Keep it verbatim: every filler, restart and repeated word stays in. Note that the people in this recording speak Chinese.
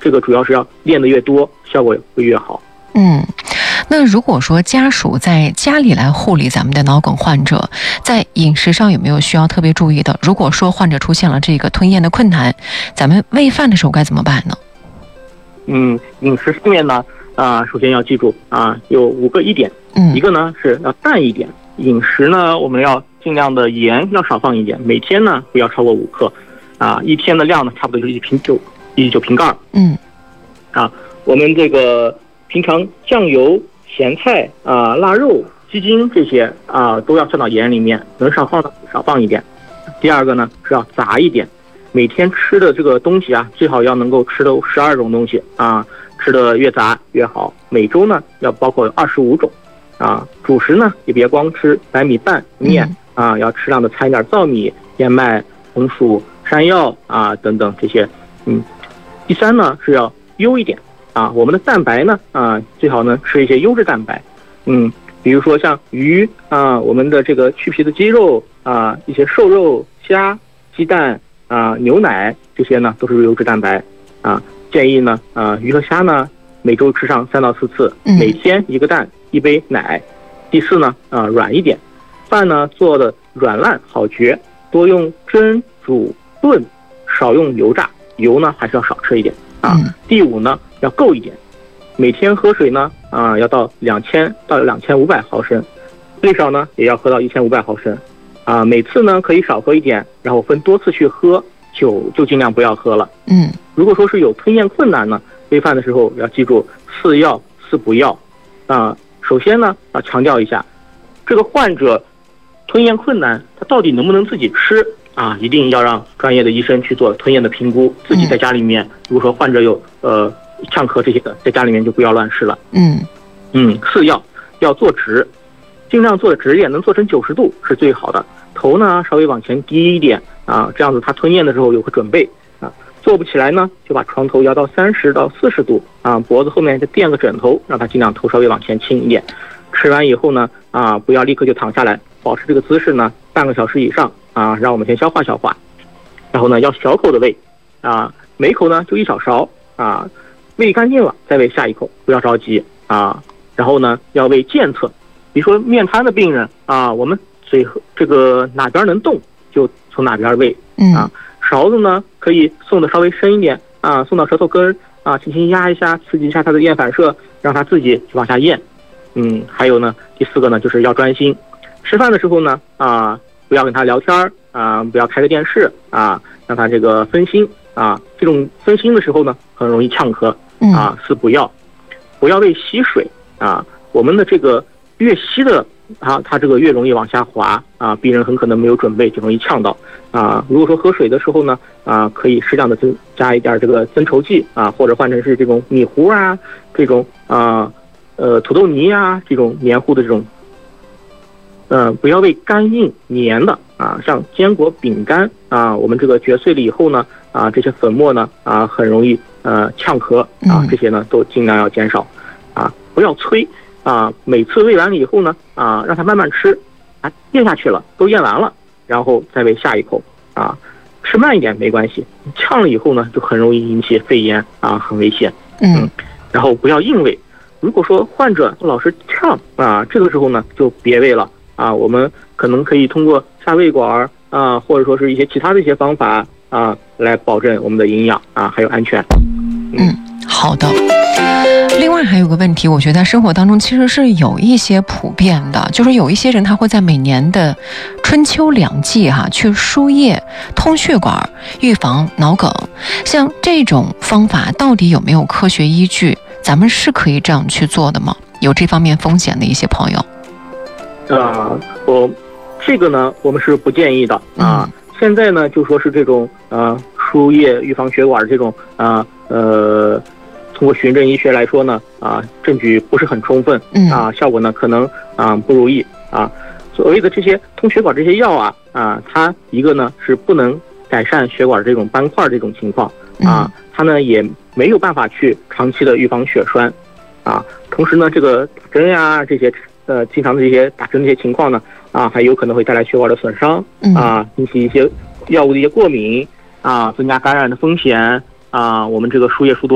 这个主要是要练得越多，效果会越好。 嗯，那如果说家属在家里来护理咱们的脑梗患者，在饮食上有没有需要特别注意的？如果说患者出现了这个吞咽的困难，咱们喂饭的时候该怎么办呢？ 嗯，饮食方面呢，啊、呃，首先要记住啊，有五个一点。 嗯， 一个呢是要淡一点，饮食呢我们要尽量的盐要少放一点，每天呢不要超过五克，啊，一天的量呢差不多就是一瓶酒，一酒瓶盖。 嗯， 啊，我们这个平常酱油、咸菜啊、腊肉、鸡精这些啊都要算到盐里面，能少放少放一点。第二个呢是要杂一点，每天吃的这个东西啊，最好要能够吃的十二种东西啊，吃的越杂越好。每周呢要包括二十五种，啊，主食呢也别光吃白米饭、面啊，要适量的掺一点糙米、燕麦、红薯、山药啊等等这些。嗯，第三呢是要优一点啊，我们的蛋白呢啊最好呢吃一些优质蛋白，嗯，比如说像鱼啊，我们的这个去皮的鸡肉啊，一些瘦肉、虾、鸡蛋啊、牛奶这些呢都是优质蛋白啊。建议呢啊鱼和虾呢每周吃上三到四次，每天一个蛋、一杯奶。第四呢啊软一点，饭呢做的软烂好嚼，多用蒸、煮、炖，少用油炸，油呢还是要少吃一点啊。第五呢要够一点，每天喝水呢啊要到两千到两千五百毫升，最少呢也要喝到一千五百毫升啊。每次呢可以少喝一点，然后分多次去喝，酒就尽量不要喝了。 嗯， 如果说是有吞咽困难呢，喂饭的时候要记住四要四不要啊。首先呢要强调一下，这个患者吞咽困难，他到底能不能自己吃啊？一定要让专业的医生去做吞咽的评估。自己在家里面，如果说患者有呃呛咳这些的，在家里面就不要乱试了。 嗯嗯，四要要坐直，尽量坐的直一点，能做成九十度是最好的。头呢稍微往前低一点啊，这样子他吞咽的时候有个准备啊。坐不起来呢，就把床头摇到三十到四十度啊，脖子后面再垫个枕头，让他尽量头稍微往前倾一点。吃完以后呢啊，不要立刻就躺下来，保持这个姿势呢半个小时以上啊，让我们先消化消化。然后呢要小口的喂啊，每口呢就一小勺啊，喂干净了再喂下一口，不要着急啊。然后呢要喂健侧，比如说面瘫的病人啊，我们嘴这个哪边能动就从哪边喂啊。勺子呢可以送的稍微深一点啊，送到舌头根啊，轻轻压一下，刺激一下它的咽反射，让它自己去往下咽。嗯，还有呢，第四个呢就是要专心，吃饭的时候呢啊，不要跟他聊天啊，不要开个电视啊，让他这个分心啊。这种分心的时候呢，很容易呛咳啊。四不要，不要喂吸水啊，我们的这个越吸的啊，它这个越容易往下滑啊，病人很可能没有准备就容易呛到啊。如果说喝水的时候呢啊，可以适量的增加一点这个增稠剂啊，或者换成是这种米糊啊，这种啊呃土豆泥啊，这种黏糊的这种，呃不要喂干硬黏的啊，像坚果、饼干啊，我们这个嚼碎了以后呢啊，这些粉末呢啊很容易呃呛咳啊，这些呢都尽量要减少啊，不要催。啊，每次喂完了以后呢，啊，让他慢慢吃，啊，咽下去了，都咽完了，然后再喂下一口，啊，吃慢一点没关系，呛了以后呢，就很容易引起肺炎啊，很危险。嗯，然后不要硬喂，如果说患者老是呛啊，这个时候呢就别喂了啊，我们可能可以通过下胃管啊，或者说是一些其他的一些方法啊，来保证我们的营养啊还有安全。 嗯，好的。另外还有个问题，我觉得在生活当中其实是有一些普遍的，就是有一些人他会在每年的春秋两季哈、啊、去输液通血管预防脑梗，像这种方法到底有没有科学依据？咱们是可以这样去做的吗？有这方面风险的一些朋友啊，我这个呢我们是不建议的啊、嗯、现在呢就说是这种呃输液预防血管这种啊 呃, 呃通过循证医学来说呢，啊，证据不是很充分，啊，效果呢可能啊不如意啊。所谓的这些通血管这些药啊，啊，它一个呢是不能改善血管这种斑块这种情况，啊，它呢也没有办法去长期的预防血栓，啊，同时呢这个打针呀这些呃经常的这些打针这些情况呢，啊，还有可能会带来血管的损伤，啊，引起一些药物的一些过敏，啊，增加感染的风险，啊，我们这个输液速度